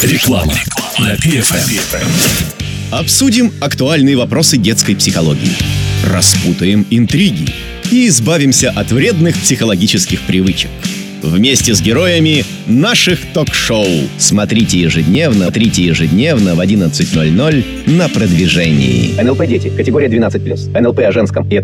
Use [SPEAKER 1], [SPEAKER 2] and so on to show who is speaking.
[SPEAKER 1] Реклама на PFM.
[SPEAKER 2] Обсудим актуальные вопросы детской психологии, распутаем интриги и избавимся от вредных психологических привычек. Вместе с героями наших ток-шоу. Смотрите ежедневно в 11:00 на Продвижении.
[SPEAKER 3] НЛП дети. Категория 12+. НЛП о женском и